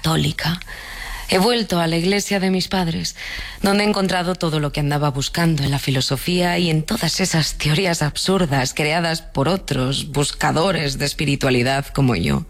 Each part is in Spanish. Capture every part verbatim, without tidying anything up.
católica. He vuelto a la iglesia de mis padres, donde he encontrado todo lo que andaba buscando en la filosofía y en todas esas teorías absurdas creadas por otros buscadores de espiritualidad como yo.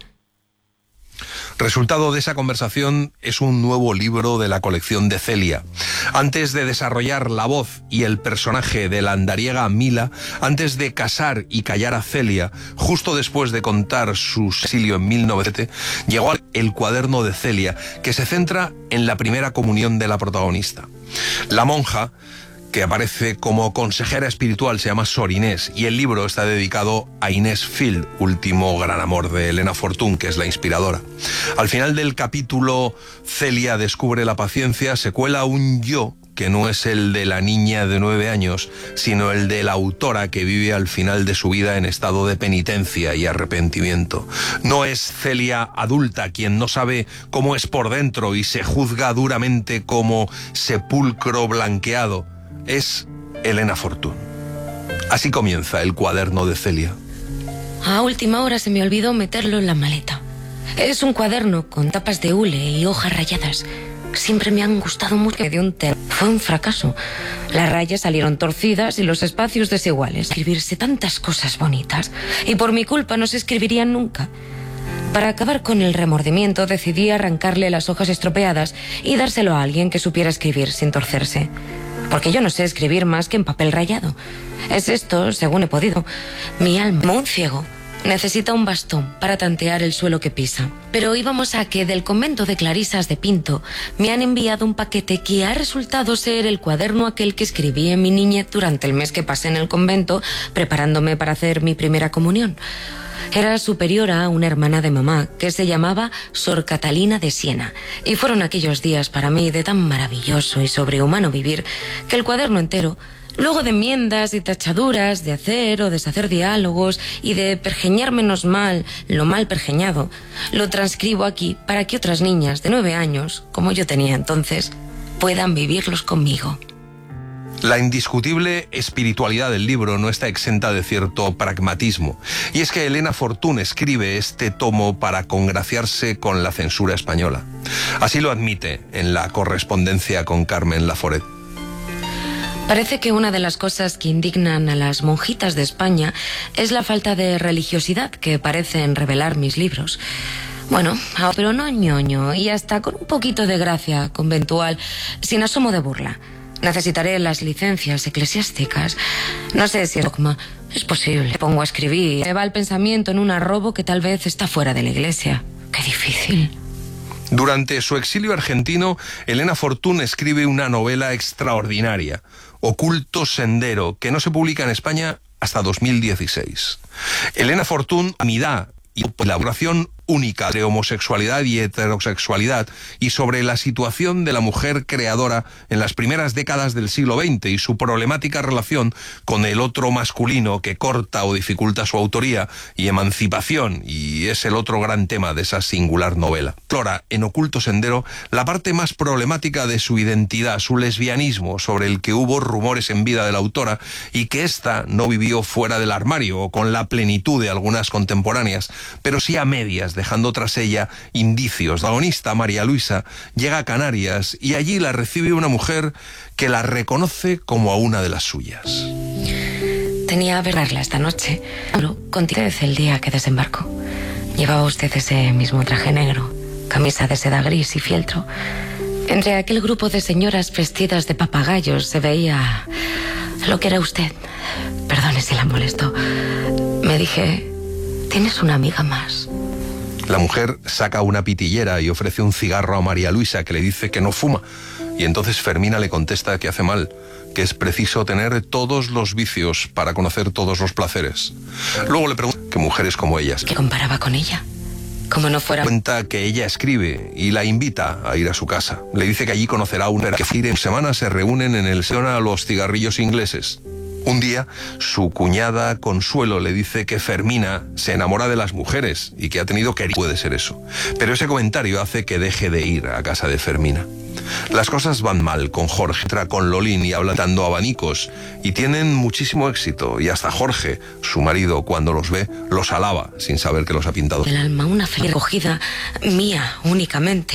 Resultado de esa conversación es un nuevo libro de la colección de Celia. Antes de desarrollar la voz y el personaje de la andariega Mila, antes de casar y callar a Celia, justo después de contar su exilio en mil novecientos, llegó el cuaderno de Celia, que se centra en la primera comunión de la protagonista. La monja, que aparece como consejera espiritual, se llama Sor Inés, y el libro está dedicado a Inés Field, último gran amor de Elena Fortún, que es la inspiradora. Al final del capítulo, Celia descubre la paciencia, se cuela un yo que no es el de la niña de nueve años, sino el de la autora que vive al final de su vida en estado de penitencia y arrepentimiento. No es Celia adulta quien no sabe cómo es por dentro y se juzga duramente como sepulcro blanqueado. Es Elena Fortún. Así comienza el cuaderno de Celia. A última hora se me olvidó meterlo en la maleta. Es un cuaderno con tapas de hule y hojas rayadas. Siempre me han gustado mucho. Me dio un ter... Fue un fracaso. Las rayas salieron torcidas y los espacios desiguales. Escribirse tantas cosas bonitas. Y por mi culpa no se escribirían nunca. Para acabar con el remordimiento decidí arrancarle las hojas estropeadas y dárselo a alguien que supiera escribir sin torcerse. Porque yo no sé escribir más que en papel rayado. Es esto, según he podido. Mi alma, como un ciego, necesita un bastón para tantear el suelo que pisa. Pero íbamos a que del convento de Clarisas de Pinto me han enviado un paquete que ha resultado ser el cuaderno aquel que escribí en mi niñez durante el mes que pasé en el convento preparándome para hacer mi primera comunión. Era superiora a una hermana de mamá que se llamaba Sor Catalina de Siena, y fueron aquellos días para mí de tan maravilloso y sobrehumano vivir que el cuaderno entero, luego de enmiendas y tachaduras, de hacer o deshacer diálogos y de pergeñar menos mal lo mal pergeñado, lo transcribo aquí para que otras niñas de nueve años, como yo tenía entonces, puedan vivirlos conmigo. La indiscutible espiritualidad del libro no está exenta de cierto pragmatismo, y es que Elena Fortún escribe este tomo para congraciarse con la censura española. Así lo admite en la correspondencia con Carmen Laforet. Parece que una de las cosas que indignan a las monjitas de España es la falta de religiosidad que parecen revelar mis libros. Bueno, pero no ñoño, y hasta con un poquito de gracia conventual, sin asomo de burla. Necesitaré las licencias eclesiásticas. No sé si es dogma. Es posible. Me pongo a escribir. Me va el pensamiento en un arrobo que tal vez está fuera de la iglesia. Qué difícil. Durante su exilio argentino, Elena Fortún escribe una novela extraordinaria, Oculto Sendero, que no se publica en España hasta dos mil dieciséis. Elena Fortún, amidad y elaboración única de homosexualidad y heterosexualidad y sobre la situación de la mujer creadora en las primeras décadas del siglo veinte y su problemática relación con el otro masculino que corta o dificulta su autoría y emancipación, y es el otro gran tema de esa singular novela. Explora en Oculto Sendero la parte más problemática de su identidad, su lesbianismo, sobre el que hubo rumores en vida de la autora y que ésta no vivió fuera del armario o con la plenitud de algunas contemporáneas, pero sí a medias, dejando tras ella indicios. La protagonista, María Luisa, llega a Canarias y allí la recibe una mujer que la reconoce como a una de las suyas. Tenía que verla esta noche. Contigo desde el día que desembarcó. Llevaba usted ese mismo traje negro, camisa de seda gris y fieltro. Entre aquel grupo de señoras vestidas de papagayos se veía lo que era usted. Perdone si la molesto. Me dije, tienes una amiga más. La mujer saca una pitillera y ofrece un cigarro a María Luisa, que le dice que no fuma. Y entonces Fermina le contesta que hace mal, que es preciso tener todos los vicios para conocer todos los placeres. Luego le pregunta que mujeres como ellas. ¿Qué comparaba con ella? Como no fuera... Cuenta que ella escribe y la invita a ir a su casa. Le dice que allí conocerá a una que en semana se reúnen en el salón a los cigarrillos ingleses. Un día, su cuñada Consuelo le dice que Fermina se enamora de las mujeres y que ha tenido que... Puede ser eso. Pero ese comentario hace que deje de ir a casa de Fermina. Las cosas van mal con Jorge, entra con Lolín y habla dando abanicos y tienen muchísimo éxito, y hasta Jorge, su marido, cuando los ve, los alaba sin saber que los ha pintado. El alma, una fe recogida mía únicamente.